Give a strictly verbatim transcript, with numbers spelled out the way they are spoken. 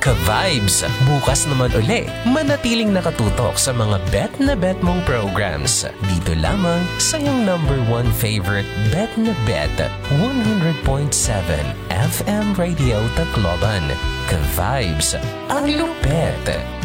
Ka-vibes, bukas naman uli, manatiling nakatutok sa mga bet na bet mong programs. Dito lamang sa iyong number one favorite Bet na Bet, one hundred point seven F M Radio Tacloban. Ka-vibes, ang lupet.